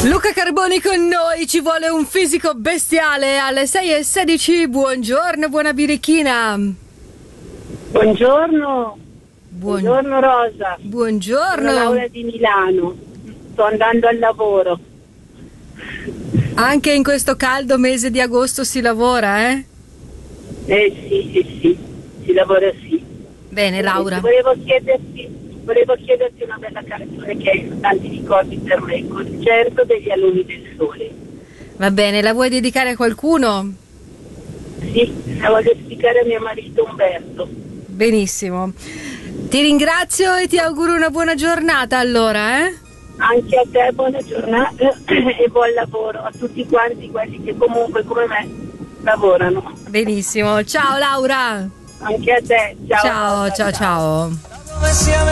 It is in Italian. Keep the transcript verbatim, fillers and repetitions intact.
Luca Carboni con noi, ci vuole un fisico bestiale alle sei e sedici. Buongiorno, buona birichina. Buongiorno. Buon... Buongiorno Rosa. Buongiorno. Sono Laura di Milano. Sto andando al lavoro. Anche in questo caldo mese di agosto si lavora, eh? Eh sì, sì, sì. Si lavora sì. Bene, Laura. Volevo chiederti Volevo chiederti una bella canzone che hai tanti ricordi per me, il concerto degli alunni del sole. Va bene, la vuoi dedicare a qualcuno? Sì, la voglio dedicare a mio marito Umberto. Benissimo. Ti ringrazio e ti auguro una buona giornata allora, eh? Anche a te buona giornata e buon lavoro a tutti quanti quelli che comunque come me lavorano. Benissimo, ciao Laura. Anche a te, ciao. Ciao, ciao, ciao. ciao.